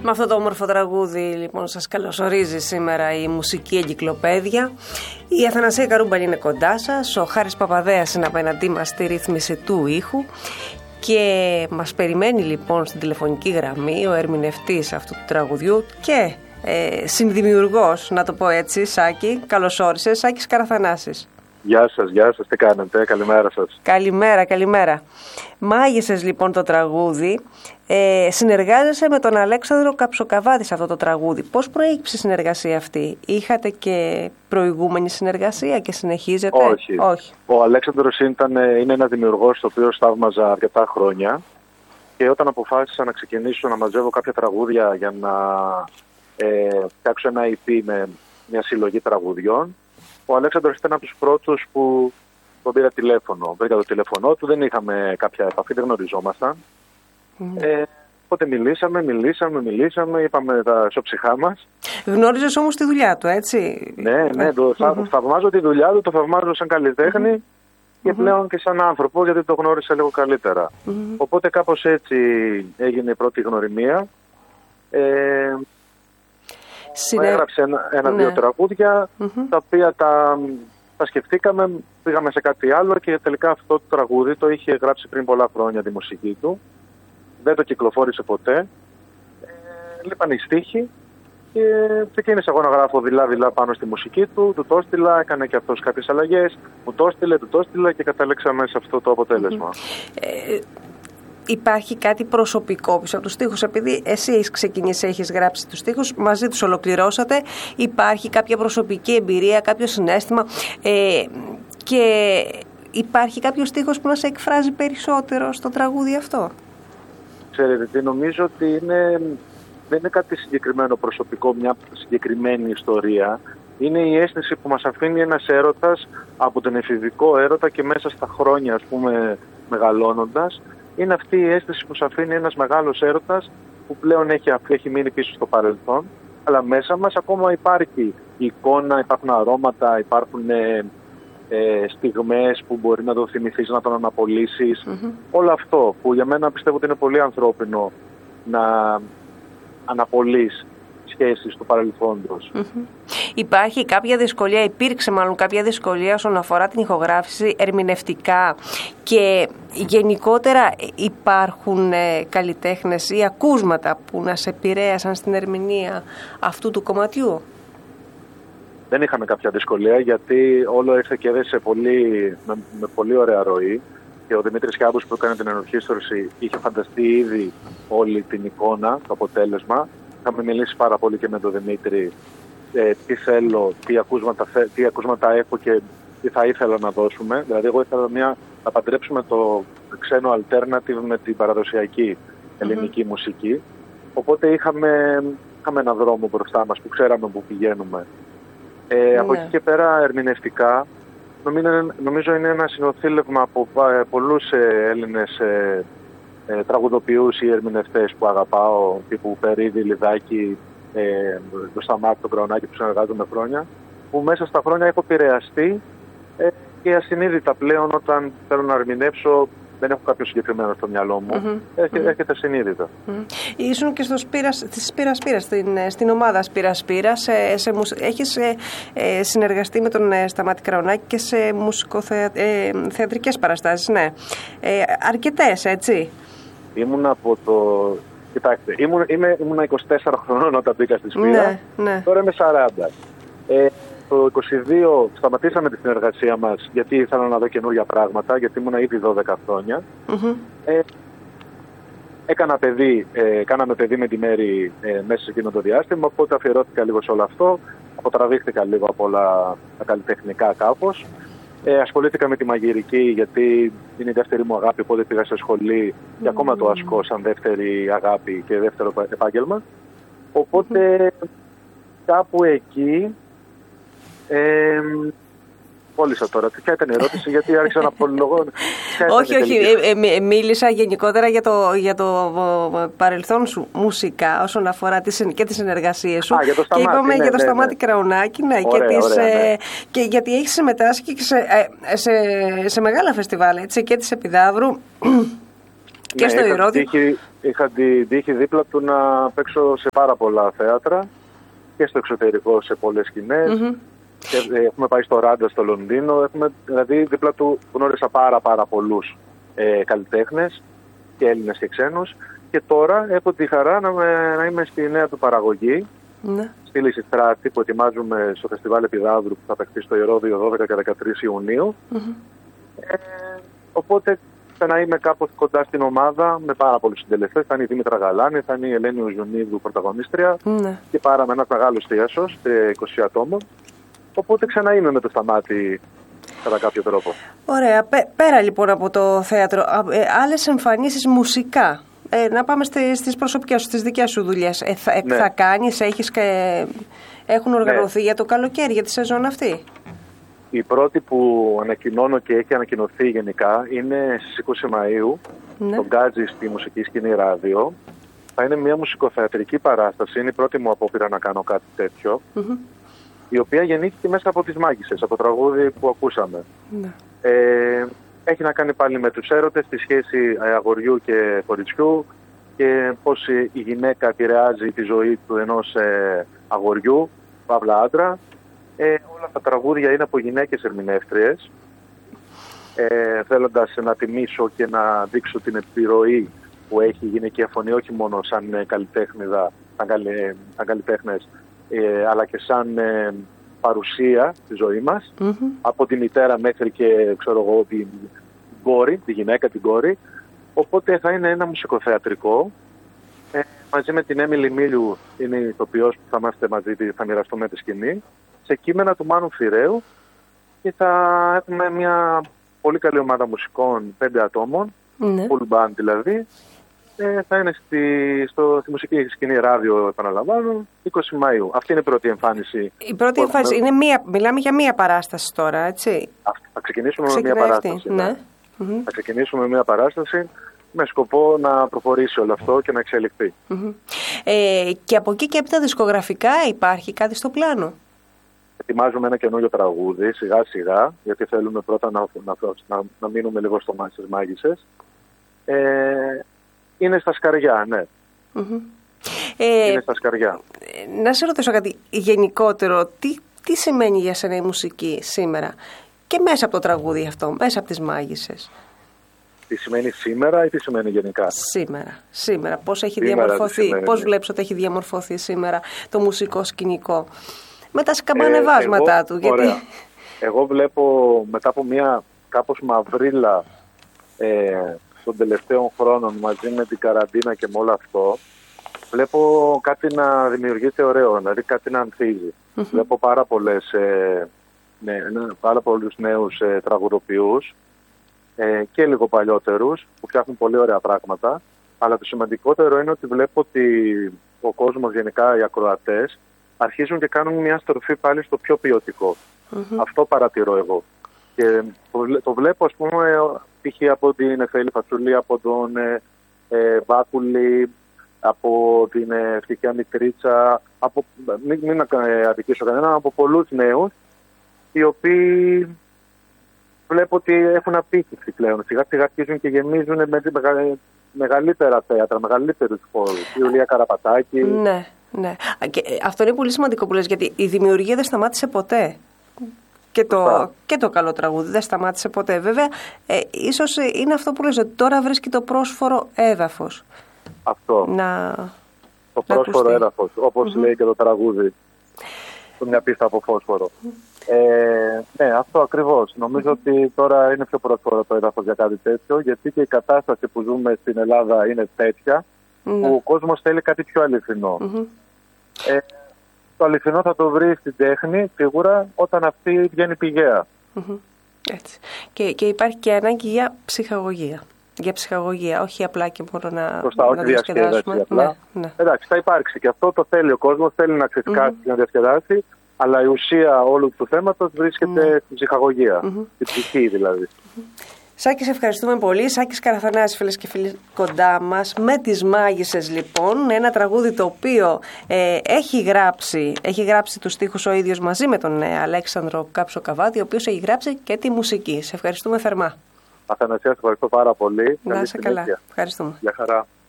Με αυτό το όμορφο τραγούδι λοιπόν σας καλωσορίζει σήμερα η Μουσική Εγκυκλοπαίδεια. Η Αθανασία Καρούμπαλη είναι κοντά σας, ο Χάρης Παπαδέας είναι απέναντί μας στη ρύθμιση του ήχου και μας περιμένει λοιπόν στην τηλεφωνική γραμμή ο ερμηνευτής αυτού του τραγουδιού και συνδημιουργός, να το πω έτσι, Σάκη. Καλώς όρισες, Σάκης Καραθανάσης. Γεια σας, τι κάνετε, καλημέρα σας. Καλημέρα. Μάγισσες λοιπόν το τραγούδι, συνεργάζεσαι με τον Αλέξανδρο Καψοκαβάδη σε αυτό το τραγούδι. Πώς προέκυψε η συνεργασία αυτή, είχατε και προηγούμενη συνεργασία και συνεχίζετε? Όχι. Ο Αλέξανδρος είναι ένας δημιουργός το οποίο θαύμαζα αρκετά χρόνια και όταν αποφάσισα να ξεκινήσω να μαζεύω κάποια τραγούδια για να φτιάξω ένα EP με μια συλλογή τραγουδιών, ο Αλέξανδρος ήταν από τους πρώτους που τον πήρα τηλέφωνο. Βρήκα το τηλέφωνο του, δεν είχαμε κάποια επαφή, δεν γνωριζόμασταν. Οπότε μιλήσαμε, είπαμε τα ισοψυχά μας. Γνώριζες όμως τη δουλειά του, έτσι? Ναι, θαυμάζω τη δουλειά του, το θαυμάζω σαν καλλιτέχνη και πλέον και σαν άνθρωπο, γιατί το γνώρισα λίγο καλύτερα. Οπότε κάπως έτσι έγινε η πρώτη γνωριμία. Έγραψε ένα-δύο τραγούδια, τα οποία τα σκεφτήκαμε, πήγαμε σε κάτι άλλο και τελικά αυτό το τραγούδι το είχε γράψει πριν πολλά χρόνια τη μουσική του. Δεν το κυκλοφόρησε ποτέ. Λείπαν οι στίχοι και ξεκίνησα εγώ να γράφω δειλά-δειλά πάνω στη μουσική του. Του το έστειλα, έκανε και αυτός κάποιες αλλαγές. Μου το έστειλε και καταλήξαμε σε αυτό το αποτέλεσμα. Υπάρχει κάτι προσωπικό πίσω από τους στίχους? Επειδή εσύ έχεις ξεκινήσει, έχεις γράψει τους στίχους, μαζί τους ολοκληρώσατε. Υπάρχει κάποια προσωπική εμπειρία, κάποιο συναίσθημα και υπάρχει κάποιος στίχος που να σε εκφράζει περισσότερο στο τραγούδι αυτό? Ξέρετε, νομίζω ότι δεν είναι κάτι συγκεκριμένο προσωπικό, μια συγκεκριμένη ιστορία. Είναι η αίσθηση που μας αφήνει ένας έρωτας από τον εφηβικό έρωτα και μέσα στα χρόνια, ας πούμε, μεγαλώνοντας. Είναι αυτή η αίσθηση που σου αφήνει ένας μεγάλος έρωτας που πλέον έχει μείνει πίσω στο παρελθόν, αλλά μέσα μας ακόμα υπάρχει η εικόνα, υπάρχουν αρώματα, υπάρχουν στιγμές που μπορεί να το θυμηθείς, να τον αναπολύσεις. Όλο αυτό που για μένα πιστεύω ότι είναι πολύ ανθρώπινο να αναπολύεις σχέσεις του παρελθόντος. Υπάρχει κάποια δυσκολία, υπήρξε μάλλον κάποια δυσκολία όσον αφορά την ηχογράφηση ερμηνευτικά και γενικότερα υπάρχουν καλλιτέχνες ή ακούσματα που να σε επηρέασαν στην ερμηνεία αυτού του κομματιού? Δεν είχαμε κάποια δυσκολία γιατί όλο ήρθε και έδεσε με πολύ ωραία ροή και ο Δημήτρης Κιάμπος που έκανε την ενορχήστρωση είχε φανταστεί ήδη όλη την εικόνα, το αποτέλεσμα. Είχαμε μιλήσει πάρα πολύ και με τον Δημήτρη τι θέλω, τι ακούσματα έχω και τι θα ήθελα να δώσουμε. Δηλαδή εγώ ήθελα να παντρέψουμε το ξένο alternative με την παραδοσιακή ελληνική μουσική. Οπότε είχαμε έναν δρόμο μπροστά μας που ξέραμε που πηγαίνουμε. Από εκεί και πέρα ερμηνευτικά νομίζω είναι ένα συνοθήλευμα από πολλούς Έλληνες τραγουδοποιούς ή ερμηνευτές που αγαπάω, τύπου Περίδη, Λιδάκη, το Σταμάτη, τον Κραουνάκη που συνεργάζομαι χρόνια, που μέσα στα χρόνια έχω επηρεαστεί και ασυνείδητα πλέον όταν θέλω να ερμηνεύσω δεν έχω κάποιο συγκεκριμένο στο μυαλό μου. Έρχεται ασυνείδητα. Ήσουν και στο Σπύρα, στην ομάδα Σπύρα. Έχεις συνεργαστεί με τον Σταμάτη Κραουνάκη και σε μουσικοθεατρικές παραστάσεις, ναι. Αρκετές, έτσι? Κοιτάξτε, ήμουν 24 χρονών όταν μπήκα στη Σπύρα, τώρα είμαι 40. Το 22 σταματήσαμε τη συνεργασία μας γιατί ήθελα να δω καινούργια πράγματα, γιατί ήμουν ήδη 12 χρόνια. Κάναμε παιδί με τη Μέρη μέσα σε εκείνο το διάστημα, οπότε αφιερώθηκα λίγο σε όλο αυτό, αποτραβήχθηκα λίγο από όλα τα καλλιτεχνικά κάπως. Ασχολήθηκα με τη μαγειρική γιατί είναι η δεύτερη μου αγάπη, οπότε πήγα σε σχολή και ακόμα το ασκώ σαν δεύτερη αγάπη και δεύτερο επάγγελμα. Οπότε κάπου εκεί Πόλυσα τώρα. Ποια ήταν η ερώτηση, γιατί άρχισα να πολυλογώ. Όχι. Μίλησα γενικότερα για το παρελθόν σου μουσικά, όσον αφορά και τις συνεργασίες σου. Για το Σταμάτη, και είπαμε για το Σταμάτη Κραουνάκη, και γιατί έχει συμμετάσχει και σε μεγάλα φεστιβάλ, έτσι, και της Επιδαύρου Και στο Ηρώδειο. Είχα την τύχη δίπλα του να παίξω σε πάρα πολλά θέατρα και στο εξωτερικό σε πολλές σκηνές. Έχουμε πάει στο Ράντα στο Λονδίνο. Δηλαδή δίπλα του γνώρισα πάρα πολλούς καλλιτέχνες και Έλληνες και ξένους. Και τώρα έχω τη χαρά να είμαι στη νέα του παραγωγή, στη Λυσιστράτη, που ετοιμάζουμε στο Φεστιβάλ Επιδαύρου που θα παιχτεί στο Ηρώδειο 12 και 13 Ιουνίου. Οπότε θα να είμαι κάπως κοντά στην ομάδα με πάρα πολλούς συντελεστές. Θα είναι η Δήμητρα Γαλάνη, θα είναι η Ελένη Οζουνίδου πρωταγωνίστρια και πάρα με ένας μεγάλος θίασος, 20 ατόμων. Οπότε ξανά είμαι με το Σταμάτη κατά κάποιο τρόπο. Ωραία. Πέρα λοιπόν από το θέατρο, άλλες εμφανίσεις μουσικά. Να πάμε στις προσωπικές σου, στις δικές σου δουλειές. Θα κάνεις, έχουν οργανωθεί για το καλοκαίρι, για τη σεζόν αυτή? Η πρώτη που ανακοινώνω και έχει ανακοινωθεί γενικά είναι στις 20 Μαΐου, στο Γκάτζι στη Μουσική Σκηνή Ράδιο. Θα είναι μια μουσικοθεατρική παράσταση, είναι η πρώτη μου απόπειρα να κάνω κάτι τέτοιο, η οποία γεννήθηκε μέσα από τις Μάγισσες, από το τραγούδι που ακούσαμε. Έχει να κάνει πάλι με τους έρωτες, τη σχέση αγοριού και κοριτσιού και πώς η γυναίκα επηρεάζει τη ζωή του ενός αγοριού, παύλα άντρα. Όλα τα τραγούδια είναι από γυναίκες ερμηνεύτριες, θέλοντας να τιμήσω και να δείξω την επιρροή που έχει η γυναικεία φωνή, όχι μόνο σαν καλλιτέχνηδα, σαν καλλιτέχνες, αλλά και σαν παρουσία στη ζωή μας, από τη μητέρα μέχρι και την κόρη, τη γυναίκα, την κόρη. Οπότε θα είναι ένα μουσικοθεατρικό. Μαζί με την Έμιλη Μίλιου, είναι η ηθοποιός που θα είμαστε μαζί, θα μοιραστούμε τη σκηνή, σε κείμενα του Μάνου Φιρέου, και θα έχουμε μια πολύ καλή ομάδα μουσικών 5 ατόμων, full band δηλαδή. Θα είναι στη Μουσική Σκηνή Ράδιο, επαναλαμβάνω, 20 Μαΐου. Αυτή είναι η πρώτη εμφάνιση. Η πρώτη εμφάνιση είναι μιλάμε για μία παράσταση τώρα, έτσι? Θα ξεκινήσουμε με μία παράσταση. Θα ξεκινήσουμε με μία παράσταση με σκοπό να προχωρήσει όλο αυτό και να εξελιχθεί. Και από εκεί και έπειτα δισκογραφικά υπάρχει κάτι στο πλάνο? Ετοιμάζουμε ένα καινούριο τραγούδι, σιγά σιγά, γιατί θέλουμε πρώτα να μείνουμε λίγο στις Μάγισσες. Είναι στα σκαριά, ναι. Είναι στα σκαριά. Να σε ρωτήσω κάτι γενικότερο. Τι σημαίνει για σένα η μουσική σήμερα και μέσα από το τραγούδι αυτό, μέσα από τις Μάγισσες? Τι σημαίνει σήμερα ή τι σημαίνει γενικά? Σήμερα. Πώς έχει διαμορφωθεί, πώς βλέπεις ότι έχει διαμορφωθεί σήμερα το μουσικό σκηνικό με τα σκαμπανεβάσματα του? Ωραία. Εγώ βλέπω μετά από μια κάπως μαυρίλα των τελευταίων χρόνων, μαζί με την καραντίνα και με όλο αυτό, βλέπω κάτι να δημιουργείται ωραίο, δηλαδή κάτι να ανθίζει. Βλέπω πάρα πολλούς νέους τραγουδοποιούς και λίγο παλιότερους που φτιάχνουν πολύ ωραία πράγματα, αλλά το σημαντικότερο είναι ότι βλέπω ότι ο κόσμος, γενικά οι ακροατές, αρχίζουν και κάνουν μια στροφή πάλι στο πιο ποιοτικό. Αυτό παρατηρώ εγώ. Και το βλέπω, ας πούμε, π.χ. από την Εφέλη Φατσούλη, από τον Βάκουλη, από την Ευτυχία Μικρίτσα, μην αδικήσω κανέναν, από πολλούς νέους, οι οποίοι βλέπω ότι έχουν απήχηση πλέον. Σιγά σιγά αρχίζουν και γεμίζουν με μεγαλύτερα θέατρα, μεγαλύτερους χώρους. Η Ιουλία Καραπατάκη. Ναι. Και αυτό είναι πολύ σημαντικό που λες, γιατί η δημιουργία δεν σταμάτησε ποτέ. Και το καλό τραγούδι δεν σταμάτησε ποτέ. Βέβαια, ίσως είναι αυτό που λες, ότι τώρα βρίσκει το πρόσφορο έδαφος. Αυτό. Το πρόσφορο έδαφος, όπως λέει και το τραγούδι. Μια πίστα από φόσφορο. Ναι, αυτό ακριβώς. Νομίζω ότι τώρα είναι πιο πρόσφορο το έδαφος για κάτι τέτοιο, γιατί και η κατάσταση που ζούμε στην Ελλάδα είναι τέτοια, που ο κόσμος θέλει κάτι πιο αληθινό. Το αληθινό θα το βρει στην τέχνη, σίγουρα, όταν αυτή βγαίνει πηγαία. Έτσι. Και υπάρχει και ανάγκη για ψυχαγωγία. Για ψυχαγωγία, όχι απλά και μόνο να διασκεδάσουμε. Ναι. Εντάξει, θα υπάρξει και αυτό, το θέλει ο κόσμος, θέλει να ξεσκάσει και να διασκεδάσει, αλλά η ουσία όλου του θέματος βρίσκεται στην ψυχαγωγία, στην ψυχή δηλαδή. Σάκη, σε ευχαριστούμε πολύ. Σάκης Καραθανάσης, φίλες και φίλοι, κοντά μας με τις Μάγισσες, λοιπόν. Ένα τραγούδι το οποίο έχει γράψει τους στίχους ο ίδιος μαζί με τον Αλέξανδρο Κάψο Καβάδη, ο οποίος έχει γράψει και τη μουσική. Σε ευχαριστούμε θερμά. Αθανασία, σε ευχαριστώ πάρα πολύ. Να είσαι καλά. Ευχαριστούμε. Γεια χαρά.